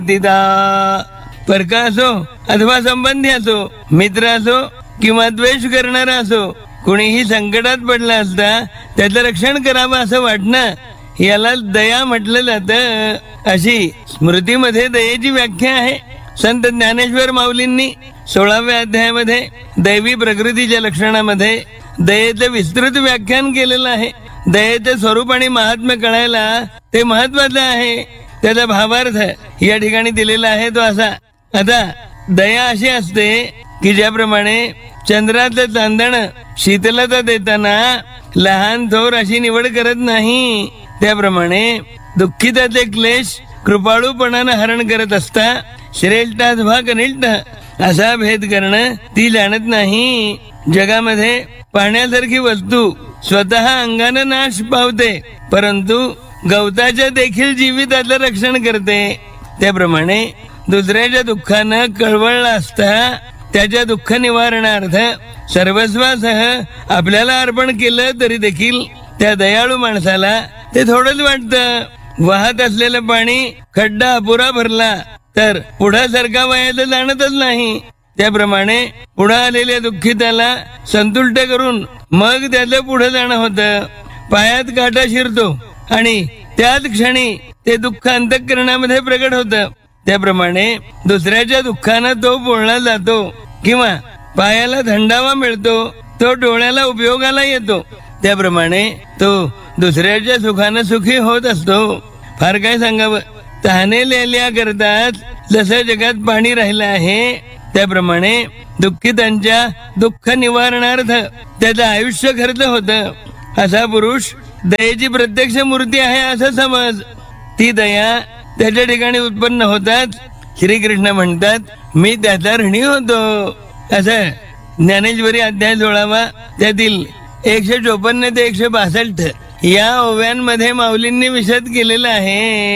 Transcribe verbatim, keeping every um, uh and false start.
तिदा परका असो अथवा संबंधी असो, मित्र असो किंवा द्वेष करणारा असो, कुणीही संकटात पडला असता त्याचं रक्षण करावं असं वाटणं याला दया म्हटलं जातं. अशी स्मृतीमध्ये दयेची व्याख्या आहे. संत ज्ञानेश्वर माऊलींनी सोळाव्या अध्यायामध्ये दैवी प्रकृतीच्या लक्षणामध्ये दयेचं विस्तृत व्याख्यान केलेलं आहे. दयेचं स्वरूप आणि महात्म्य कळायला ते महत्वाचं आहे. त्याचा भावार्थ या ठिकाणी दिलेला आहे तो असा. आता दया अशी असते की ज्याप्रमाणे चंद्राचं चांदण शीतलता देताना लहान थोर अशी निवड करत नाही, त्याप्रमाणे दुःखिताचे क्लेश कृपाळूपणानं हरण करत असता श्रेष्ठ अथवा कनिष्ठ असा भेद करणं ती जाणत नाही. जगामध्ये पाहण्यासारखी वस्तू स्वतः अंगानं नाश पावते, परंतु गवताच्या देखील जीविताचं रक्षण करते. त्याप्रमाणे दुसऱ्याच्या दुःखानं कळवळला असता त्याच्या दुःख निवारणार्थ सर्वस्वासह आपल्याला अर्पण केलं तरी देखील त्या दयाळू माणसाला ते थोडंच वाटतं. वाहत असलेलं पाणी खड्डा अपुरा भरला तर पुढं सारखा वयाचं जाणतच नाही. त्याप्रमाणे पुढे आलेल्या दुःखिताला संतुष्ट करून मग त्याचं पुढे जाणं होतं. पायात काटा शिरतो आणि त्याच क्षणी ते दुःख अंतःकरणामध्ये प्रकट होतं. त्याप्रमाणे दुसऱ्याच्या दुःखानं तो बोलला जातो किंवा पायाला थंडावा मिळतो, तो डोळ्याला उपयोगाला येतो. त्याप्रमाणे तो दुसऱ्याच्या सुखानं सुखी होत असतो. फार काय सांगावं. तहाने लिहिल्या करतात जसं जगात पाणी राहिलं आहे, त्याप्रमाणे दुःखितांच्या दुःख निवारणार्थ त्याचं आयुष्य खर्च होतं. असा पुरुष दयेची प्रत्यक्ष मूर्ती आहे असं समज. ती दया त्याच्या ठिकाणी उत्पन्न होतात. श्रीकृष्ण म्हणतात मी त्याचा ऋणी होतो. असं ज्ञानेश्वरी अध्याय सोळावा त्यातील एकशे चोपन्न ते एकशे बासष्ट या ओव्यांमध्ये माऊलींनी विशद केलेलं आहे.